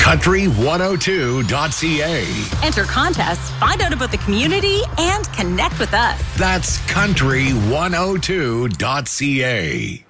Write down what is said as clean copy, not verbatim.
Country102.ca. Enter contests, find out about the community, and connect with us. That's Country102.ca.